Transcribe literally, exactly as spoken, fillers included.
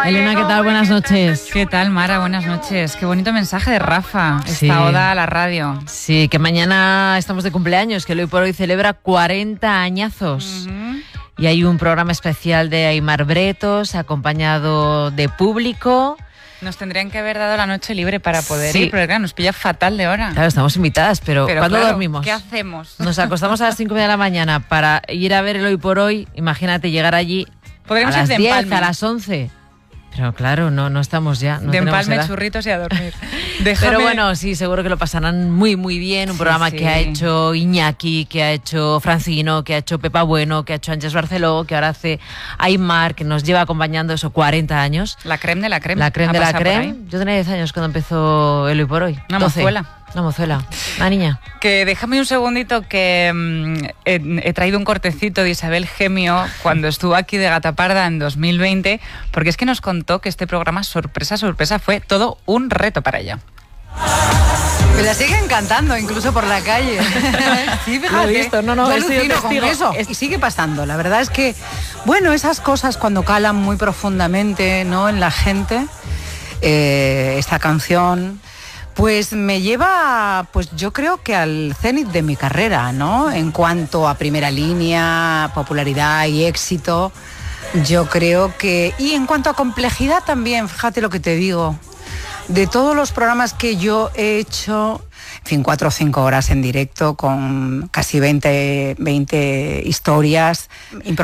Elena, ¿qué tal? Buenas noches. ¿Qué tal, Mara? Buenas noches. Qué bonito mensaje de Rafa, esta Sí. oda a la radio. Sí, que mañana estamos de cumpleaños, que el Hoy por Hoy celebra cuarenta añazos. Uh-huh. Y hay un programa especial de Aimar Bretos, acompañado de público. Nos tendrían que haber dado la noche libre para poder Sí. ir, pero claro, nos pilla fatal de hora. Claro, estamos invitadas, pero, Pero ¿cuándo claro, dormimos? ¿qué hacemos? Nos acostamos a las cinco y media de la mañana para ir a ver el Hoy por Hoy. Imagínate llegar allí Podríamos a ir las de diez, empalme. a las once. Pero claro, no, no estamos ya. No de tenemos empalme, edad. churritos y a dormir. Déjame... Pero bueno, sí, seguro que lo pasarán muy, muy bien. Un Sí, programa sí. que ha hecho Iñaki, que ha hecho Francino, que ha hecho Pepa Bueno, que ha hecho Ángeles Barceló, que ahora hace Aimar, que nos lleva acompañando eso cuarenta años. La creme de la creme. La creme Ha de la pasado por creme. ahí. Yo tenía diez años cuando empezó el Hoy por Hoy. Una doce. mozuela. Una mozuela. Una niña. Que déjame un segundito que mmm, he, he traído un cortecito de Isabel Gemio cuando estuvo aquí de Gataparda en dos mil veinte, porque es que nos contó que este programa, sorpresa, sorpresa, fue todo un reto para ella. Me la siguen cantando incluso por la calle. Sí, fíjate. Lo he visto, no, no, Yo he sido alucino con testigo. eso. Es- Y sigue pasando. La verdad es que, bueno, esas cosas cuando calan muy profundamente, ¿no?, en la gente, eh, esta canción, pues me lleva, pues yo creo que al cenit de mi carrera, ¿no? En cuanto a primera línea, popularidad y éxito, yo creo que... Y en cuanto a complejidad también, fíjate lo que te digo, de todos los programas que yo he hecho, en fin, cuatro o cinco horas en directo con casi veinte, veinte historias,